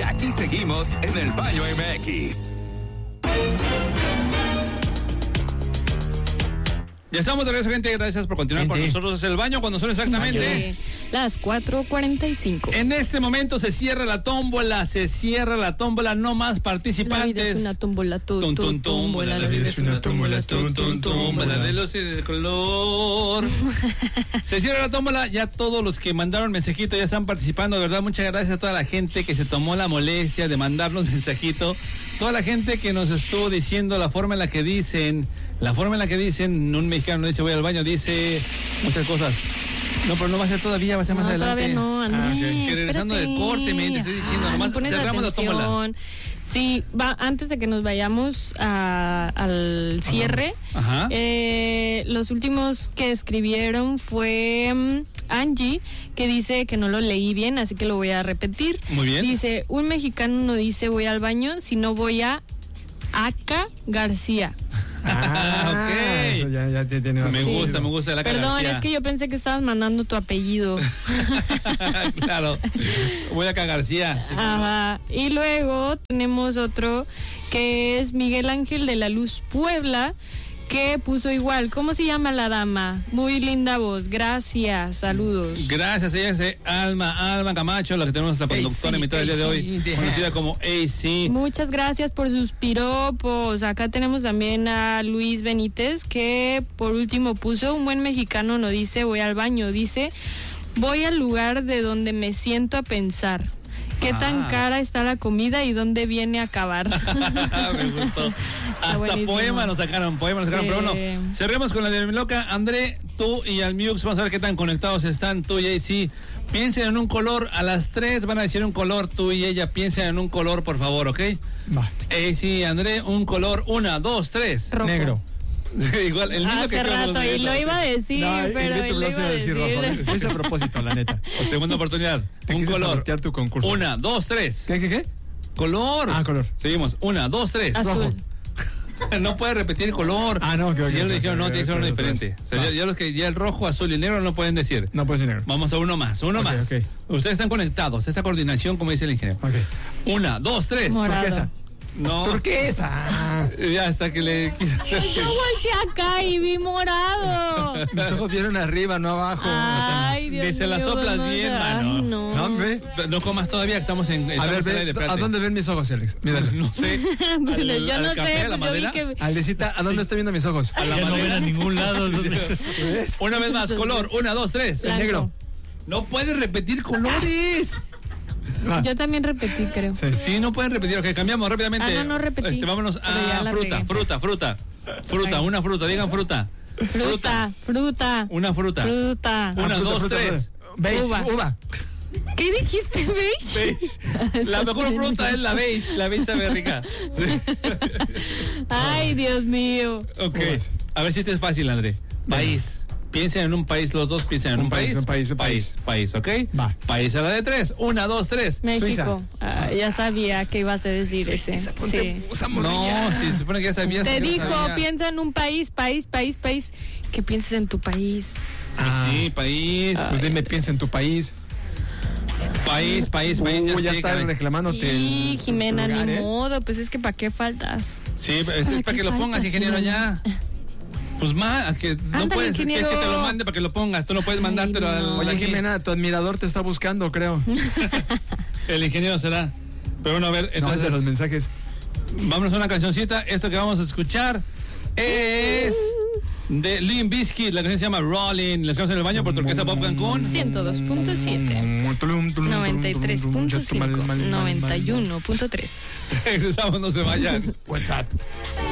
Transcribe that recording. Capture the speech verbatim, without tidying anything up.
Y aquí seguimos en el Baño M X. Ya estamos de regreso, gente. Gracias por continuar gente. con nosotros. El baño cuando son exactamente las cuatro cuarenta y cinco. En este momento se cierra la tómbola, se cierra la tómbola, no más participantes. La vida es una tómbola, tu, Tum, tu, tum, tómbola. La vida es una tómbola, tum, tum, tómbola de luz y de color. Se cierra la tómbola, ya todos los que mandaron mensajito ya están participando, de verdad. Muchas gracias a toda la gente que se tomó la molestia de mandarnos mensajito. Toda la gente que nos estuvo diciendo la forma en la que dicen, la forma en la que dicen, un mexicano no dice voy al baño, dice muchas cosas. No, pero no va a ser todavía, va a ser no, más adelante. Todavía no, Andrés, ah, okay. Que regresando del corte, me te estoy diciendo, ah, nomás cerramos la tómbola. Sí, va, antes de que nos vayamos a, al cierre, Ajá. Ajá. Eh, los últimos que escribieron fue um, Angie, que dice que no lo leí bien, así que lo voy a repetir. Muy bien. Dice, un mexicano no dice voy al baño, sino voy a Aca García. Ah, ok. Eso ya, ya te tiene me sí. gusta, me gusta la Perdón, García. es que yo pensé que estabas mandando tu apellido. Claro, voy a García. Ajá. Y luego tenemos otro que es Miguel Ángel de la Luz Puebla, que puso igual. ¿Cómo se llama la dama? Muy linda voz. Gracias. Saludos. Gracias. Ella es Alma, Alma Camacho, la que tenemos la conductora en mitad del día de hoy, conocida como A C. Muchas gracias por sus piropos. Acá tenemos también a Luis Benítez, que por último puso, un buen mexicano no dice voy al baño, dice voy al lugar de donde me siento a pensar. ¿Qué ah. tan cara está la comida y dónde viene a acabar? Me gustó. Hasta buenísimo. Poema nos sacaron, poema nos sacaron. Sí. Pero bueno, cerremos con la de mi loca. André, tú y Almiux, vamos a ver qué tan conectados están tú y A C. Piensen en un color, a las tres van a decir un color, tú y ella piensen en un color, por favor, ¿ok? Va. A C, André, un color, una, dos, tres. Rojo. Negro. Igual, el Hace que rato, y lo iba a decir, no, pero él lo iba a decir. Rojo. Es a propósito, la neta. O segunda oportunidad. Te un color. Tu concurso. Una, dos, tres. ¿Qué, qué, qué? Color. Ah, color. Seguimos. Una, dos, tres. Azul. Rojo. No puede repetir el color. Ah, no, que si ya lo dijeron, no, tiene que ser uno diferente. O sea, ya, ya los que ya el rojo, azul y negro no pueden decir. No puede ser negro. Vamos a uno más, uno okay, más. Okay. Ustedes están conectados, esa coordinación, como dice el ingeniero. Okay. Una, dos, tres. Morado. ¿Por qué esa? No. ¿Por qué esa? Ya hasta que le quise hacer. Yo volteé acá y vi morado. Mis ojos vieron arriba, no abajo. Ay, Dios Ni se la mío, soplas no, bien, ay, mano. No, No, ve. No comas todavía, estamos en. A ver, ve, ¿a dónde ven mis ojos, Alex? Mírale. No sé. Bueno, al, yo al no café, sé, a la pues yo vi madera. que... Alecita, ¿a dónde está viendo mis ojos? A la Ya no madera. ven a ningún lado. Una vez más, color. Una, dos, tres. Blanco. El negro. No puedes repetir colores. Ah. Yo también repetí, creo. Sí. Sí, no pueden repetir. Ok, cambiamos rápidamente. Ah, no, no repetí. Este, vámonos Pero ya a la fruta, regué. fruta, fruta. Fruta, Ay. una fruta. Digan fruta. Fruta, fruta. Una fruta. Fruta. Una, Ah, fruta, dos, fruta, tres. fruta. Beige, Uva. uva. ¿Qué dijiste, beige? Beige. La mejor fruta es la beige. La beige sabe rica. Sí. Ay, Dios mío. Ok. Uvas. A ver si este es fácil, André. País. Piensen en un país, los dos piensen en un, Un país, país. un país, un país. País, ¿ok? Va. País a la de tres. Una, dos, tres. México. Ah, ya sabía que ibas a decir ese. Sí. No, si se supone que ya sabías. Te que dijo, no sabía. piensa en un país, país, país, país. Que pienses en tu país. Ah, Sí, país. pues dime, piensa en tu país. País, país, país. Uh, ya sé, está caray. reclamándote. Y el- Jimena, tu lugar, ni ¿eh? modo, pues es que ¿para qué faltas? Sí, es, es ¿Para para qué que lo pongas, faltas, ingeniero, Jimena? ya. Pues más, que no Ándale, puedes, que es que ingeniero. te lo mande para que lo pongas. Tú no puedes Ay, mandártelo no. al. Oye, aquí. Jimena, tu admirador te está buscando, creo. El ingeniero será. Pero bueno, a ver, No, es entonces. de los mensajes. Vámonos a una cancioncita. Esto que vamos a escuchar es de Limp Bizkit. La canción se llama Rolling. La escuchamos en el baño por Turquesa Pop Cancún. ciento dos punto siete, noventa y tres punto cinco, noventa y uno punto tres. Regresamos, no se vayan. WhatsApp.